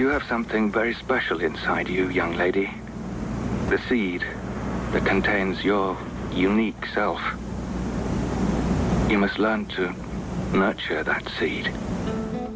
You have something very special inside you, young lady. The seed that contains your unique self. You must learn to nurture that seed.